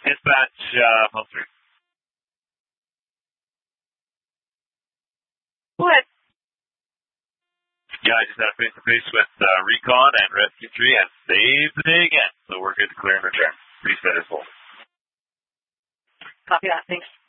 Dispatch, phone 3. What? Yeah, I just had a face-to-face with Recon and Rescue 3 and saved the day again. So we're good to clear and return. Reset is full. Copy that. Thanks.